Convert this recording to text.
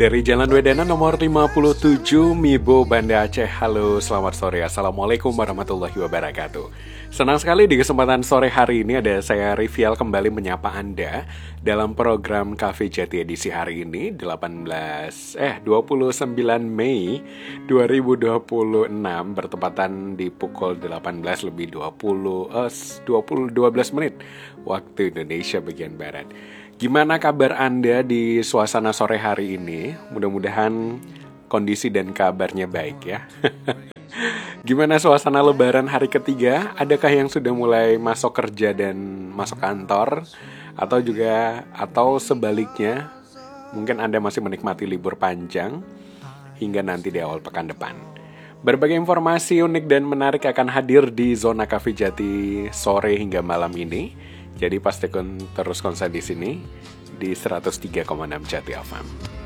Dari Jalan Wedana nomor 57, Mibo, Banda Aceh. Halo, selamat sore. Assalamualaikum warahmatullahi wabarakatuh. Senang sekali di kesempatan sore hari ini ada saya Rivial kembali menyapa Anda dalam program Cafe Jati edisi hari ini 29 Mei 2026 bertepatan di pukul 18 lebih 12 menit waktu Indonesia bagian Barat. Gimana kabar Anda di suasana sore hari ini? Mudah-mudahan kondisi dan kabarnya baik ya. Gimana suasana lebaran hari ketiga? Adakah yang sudah mulai masuk kerja dan masuk kantor? Atau sebaliknya, mungkin Anda masih menikmati libur panjang hingga nanti di awal pekan depan. Berbagai informasi unik dan menarik akan hadir di Zona Cafe Jati sore hingga malam ini. Jadi pastikan terus konsen di sini di 103,6 Jati FM.